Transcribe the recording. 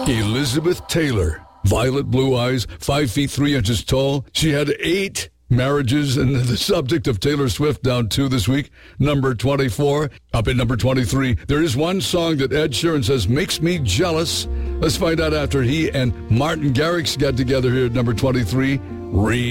Elizabeth Taylor, violet blue eyes, 5 feet 3 inches tall. She had 8 marriages, and the subject of Taylor Swift down 2 this week, number 24. Up at number 23, there is one song that Ed Sheeran says makes me jealous. Let's find out after he and Martin Garrix got together here at number 23.